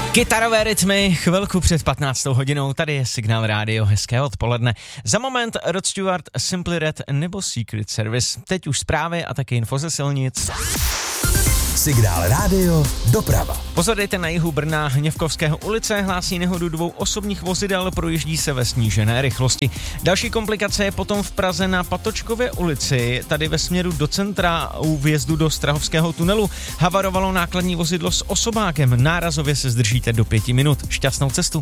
Kytarové rytmy, chvilku před 15. hodinou, tady je Signál Rádio, hezké odpoledne. Za moment Rod Stewart, Simply Red nebo Secret Service. Teď už zprávy a taky info ze silnic. Signál Rádio, doprava. Pozor, dejte na jihu Brna, Hněvkovského ulice, hlásí nehodu 2 osobních vozidel, projíždí se ve snížené rychlosti. Další komplikace je potom v Praze na Patočkově ulici, tady ve směru do centra u vjezdu do Strahovského tunelu. Havarovalo nákladní vozidlo s osobákem, nárazově se zdržíte do 5 minut. Šťastnou cestu.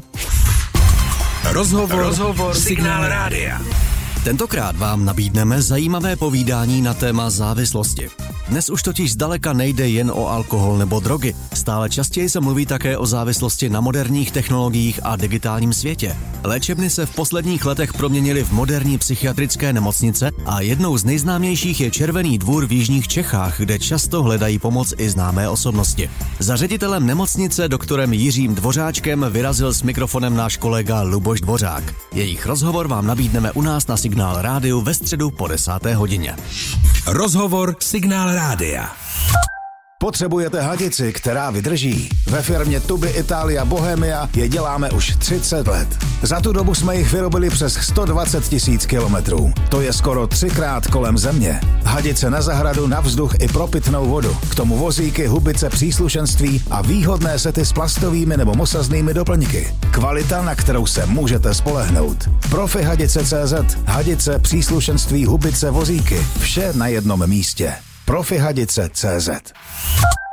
Rozhovor Signál Rádia. Tentokrát vám nabídneme zajímavé povídání na téma závislosti. Dnes už totiž zdaleka nejde jen o alkohol nebo drogy. Stále častěji se mluví také o závislosti na moderních technologiích a digitálním světě. Léčebny se v posledních letech proměnily v moderní psychiatrické nemocnice a jednou z nejznámějších je Červený dvůr v jižních Čechách, kde často hledají pomoc i známé osobnosti. Za ředitelem nemocnice doktorem Jiřím Dvořáčkem vyrazil s mikrofonem náš kolega Luboš Dvořák. Jejich rozhovor vám nabídneme u nás na Signál Rádiu ve středu po 10. hodině. Rozhovor Signál Rádia. Potřebujete hadici, která vydrží? Ve firmě Tuby Italia Bohemia je děláme už 30 let. Za tu dobu jsme jich vyrobili přes 120 000 kilometrů. To je skoro 3krát kolem země. Hadice na zahradu, na vzduch i pro pitnou vodu. K tomu vozíky, hubice, příslušenství a výhodné sety s plastovými nebo mosaznými doplňky. Kvalita, na kterou se můžete spolehnout. Profi Hadice.cz. Hadice, příslušenství, hubice, vozíky. Vše na jednom místě. Profihadice.cz